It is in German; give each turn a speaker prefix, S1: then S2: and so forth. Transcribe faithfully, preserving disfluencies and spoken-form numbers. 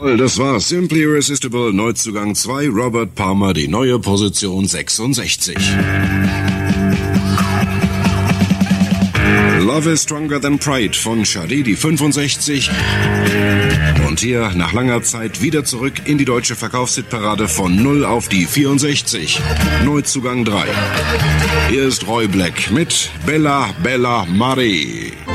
S1: Das war Simply Irresistible, Neuzugang zwei, Robert Palmer, die neue Position sechsundsechzig. Love is Stronger Than Pride von Sade, die fünfundsechzig. Und hier nach langer Zeit wieder zurück in die deutsche Verkaufshitparade von null auf die vierundsechzig. Neuzugang drei. Hier ist Roy Black mit Bella Bella Marie.